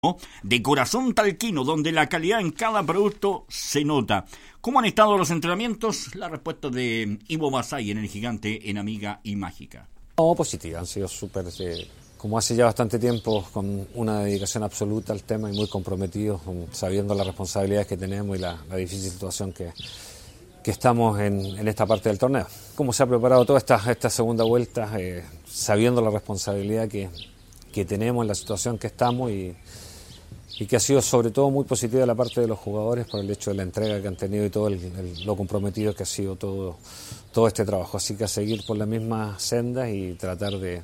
de Corazón Talquino, donde la calidad en cada producto se nota. ¿Cómo han estado los entrenamientos? La respuesta de Ivo Basay en El Gigante, en Amiga y Mágica. No, positiva, han sido súper, como hace ya bastante tiempo, con una dedicación absoluta al tema y muy comprometidos, sabiendo las responsabilidades que tenemos y la difícil situación que estamos en esta parte del torneo. Cómo se ha preparado toda esta segunda vuelta, sabiendo la responsabilidad que tenemos en la situación que estamos y que ha sido sobre todo muy positiva la parte de los jugadores por el hecho de la entrega que han tenido y todo lo comprometido que ha sido todo este trabajo. Así que a seguir por la misma senda y tratar de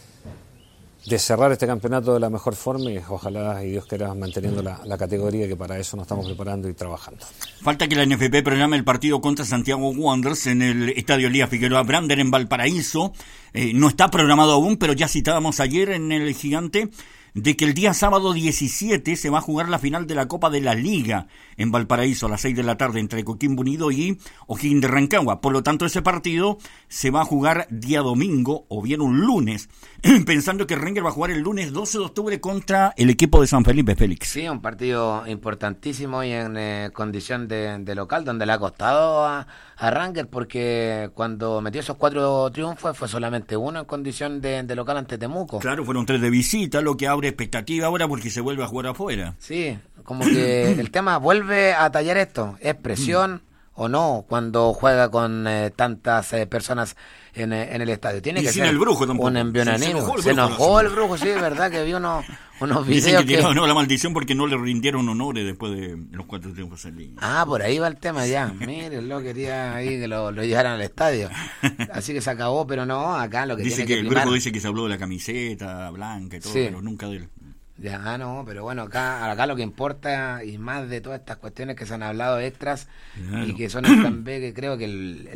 cerrar este campeonato de la mejor forma y ojalá y Dios quiera manteniendo la categoría, que para eso nos estamos preparando y trabajando. Falta que la NFP programe el partido contra Santiago Wanderers en el Estadio Elías Figueroa Brander en Valparaíso. No está programado aún, pero ya citábamos ayer en El Gigante de que el día sábado 17 se va a jugar la final de la Copa de la Liga en Valparaíso a las 6 de la tarde entre Coquimbo Unido y O'Higgins de Rancagua. Por lo tanto, ese partido se va a jugar día domingo o bien un lunes, pensando que Rangers va a jugar el lunes 12 de octubre contra el equipo de San Felipe, Félix. Sí, un partido importantísimo y en condición de local, donde le ha costado a Rangers, porque cuando metió esos 4 triunfos fue solamente uno en condición de local ante Temuco. Claro, fueron 3 de visita, lo que abre expectativa ahora porque se vuelve a jugar afuera. Sí, como que el tema vuelve a tallar esto, ¿es presión o no cuando juega con tantas personas en el estadio? Tiene y que sin ser el brujo tampoco. Un environamiento. Se enojó el brujo, sí, verdad que vi unos videos. Dicen que tiró la maldición porque no le rindieron honores después de los 4 triunfos en línea. Ah, por ahí va el tema ya. Miren, lo quería ahí que lo llevaran al estadio. Así que se acabó, pero no, acá lo que dice tiene que que el primar. grupo dice que se habló de la camiseta blanca y todo, Sí. pero nunca de él. Ya, no, pero bueno, acá lo que importa, y más de todas estas cuestiones que se han hablado extras, claro, y que son el plan B, que creo que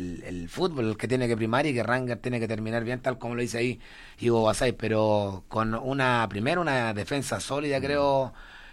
el fútbol el que tiene que primar y que Rangers tiene que terminar bien, tal como lo dice ahí Ivo Basay, pero con una defensa sólida, creo,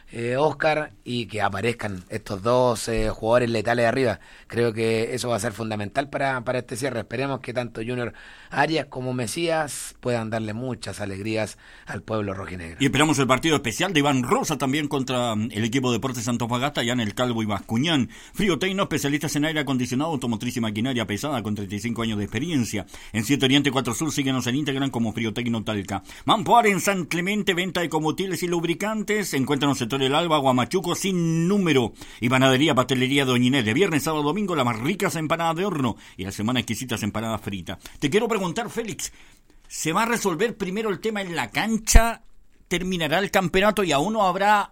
Oscar, y que aparezcan estos dos jugadores letales arriba. Creo que eso va a ser fundamental para este cierre. Esperemos que tanto Junior Arias como Mesías puedan darle muchas alegrías al pueblo rojinegro. Y esperamos el partido especial de Iván Rosa también contra el equipo de Deportes Antofagasta, allá en el Calvo y Bascuñán. Frío Tecno, especialistas en aire acondicionado, automotriz y maquinaria pesada con 35 años de experiencia. En 7 Oriente 4 Sur, síguenos en Instagram como Frío Tecno Talca. Mampoar en San Clemente, venta de combustibles y lubricantes. Encuéntranos en sector El Alba, Guamachuco sin número. Y panadería, pastelería Doña Inés. De viernes, sábado, domingo, las más ricas empanadas de horno. Y la semana exquisitas empanadas fritas. Te quiero preguntar, Félix, ¿se va a resolver primero el tema en la cancha? ¿Terminará el campeonato y aún no habrá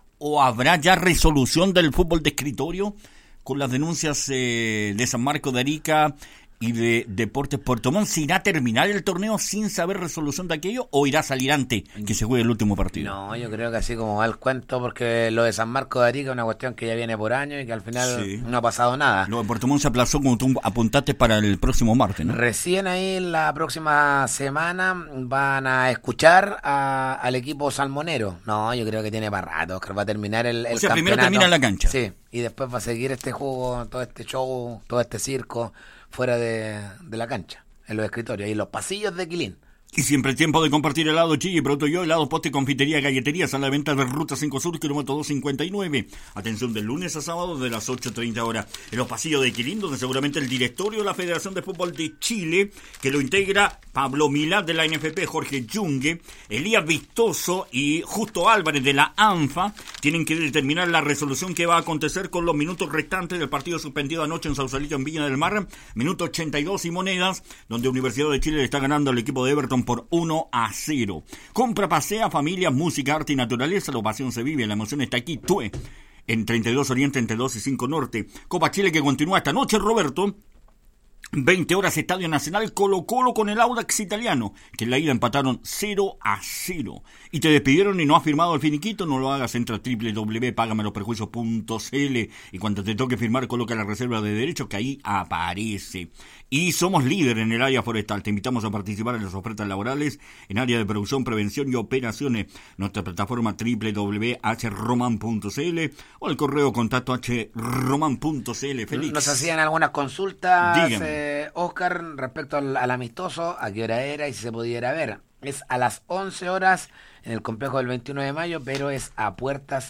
ya resolución del fútbol de escritorio con las denuncias de San Marcos de Arica y de Deportes Puerto Montt? ¿Se irá a terminar el torneo sin saber resolución de aquello o irá a salir antes que se juegue el último partido? No, yo creo que así como va el cuento, porque lo de San Marcos de Arica es una cuestión que ya viene por años y que al final no ha pasado nada. Lo de Puerto Montt se aplazó, como tú apuntaste, para el próximo martes, ¿no? Recién ahí la próxima semana van a escuchar al equipo salmonero. No, yo creo que tiene para rato, Oscar. Va a terminar el campeonato. Primero termina en la cancha. Sí, y después va a seguir este juego, todo este show, todo este circo fuera de la cancha, en los escritorios y en los pasillos de Quilín. Y siempre el tiempo de compartir helado Chille, pronto yo, helado, poste, confitería, galleterías a la venta de Ruta 5 Sur, kilómetro 259. Atención, del lunes a sábado de las 8:30 horas. En los pasillos de Quilín, donde seguramente el directorio de la Federación de Fútbol de Chile, que lo integra Pablo Milá de la NFP, Jorge Yungue, Elías Vistoso y Justo Álvarez de la ANFA, tienen que determinar la resolución que va a acontecer con los minutos restantes del partido suspendido anoche en Sausalito, en Viña del Mar, minuto 82 y monedas, donde Universidad de Chile le está ganando al equipo de Everton por 1-0. Compra, pasea, familia, música, arte y naturaleza. La pasión se vive, la emoción está aquí. Tue, en 32 Oriente, entre 2 y 5 Norte. Copa Chile que continúa esta noche, Roberto. 20 horas, Estadio Nacional, Colo-Colo con el Audax italiano, que en la ida empataron 0-0. Y te despidieron y no has firmado el finiquito, no lo hagas, entra a www.pagameloperjuicios.cl y cuando te toque firmar, coloca la reserva de derechos que ahí aparece. Y somos líder en el área forestal. Te invitamos a participar en las ofertas laborales en área de producción, prevención y operaciones. Nuestra plataforma www.hroman.cl o el correo contacto hroman.cl. Félix. Nos hacían algunas consultas, Oscar, respecto al amistoso, a qué hora era y si se podía ir a ver. Es a las 11 horas en el complejo del 21 de mayo, pero es a puertas